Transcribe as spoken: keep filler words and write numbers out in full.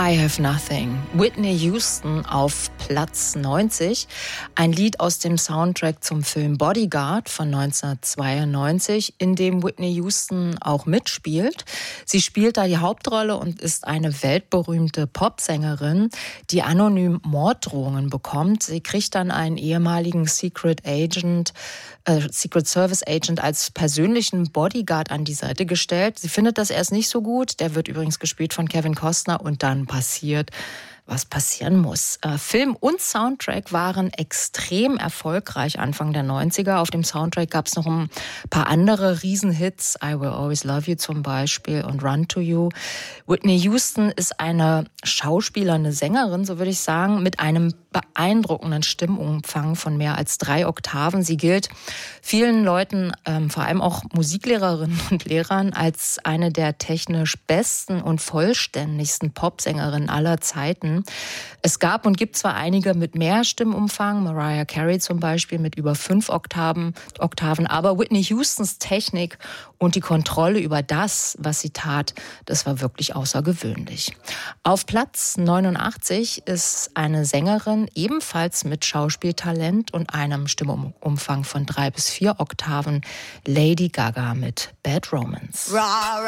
I Have Nothing. Whitney Houston auf Platz neunzig. Ein Lied aus dem Soundtrack zum Film Bodyguard von neunzehnhundertzweiundneunzig, in dem Whitney Houston auch mitspielt. Sie spielt da die Hauptrolle und ist eine weltberühmte Popsängerin, die anonym Morddrohungen bekommt. Sie kriegt dann einen ehemaligen Secret Agent, äh, Secret Service Agent als persönlichen Bodyguard an die Seite gestellt. Sie findet das erst nicht so gut. Der wird übrigens gespielt von Kevin Costner und dann passiert, was passieren muss. Äh, Film und Soundtrack waren extrem erfolgreich Anfang der neunziger. Auf dem Soundtrack gab es noch ein paar andere Riesenhits. I Will Always Love You zum Beispiel und Run to You. Whitney Houston ist eine schauspielernde Sängerin, so würde ich sagen, mit einem beeindruckenden Stimmumfang von mehr als drei Oktaven. Sie gilt vielen Leuten, ähm, vor allem auch Musiklehrerinnen und Lehrern, als eine der technisch besten und vollständigsten Popsängerinnen aller Zeiten. Es gab und gibt zwar einige mit mehr Stimmumfang, Mariah Carey zum Beispiel mit über fünf Oktaven, Oktaven, aber Whitney Houstons Technik und die Kontrolle über das, was sie tat, das war wirklich außergewöhnlich. Auf Platz neunundachtzig ist eine Sängerin, ebenfalls mit Schauspieltalent und einem Stimmumfang von drei bis vier Oktaven, Lady Gaga mit Bad Romance.